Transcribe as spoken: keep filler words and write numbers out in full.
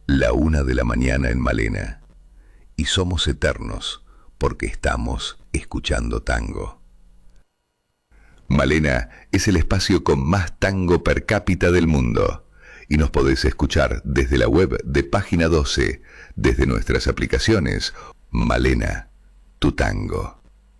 La una de la mañana en Malena. Y somos eternos porque estamos escuchando tango. Malena es el espacio con más tango per cápita del mundo. Y nos podés escuchar desde la web de Página doce, desde nuestras aplicaciones. Malena, tu tango.